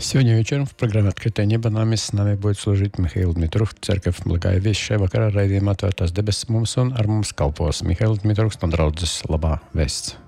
Сегодня вечером в программе «Открытое небо» с нами будет служить Михаил Дмитрук, церковь Благая Весть. Šajā vakarā raidījumā Atvērtās debesis mums un ar mums kalpos Mihails Dmitruks no draudzes Labā Vēsts.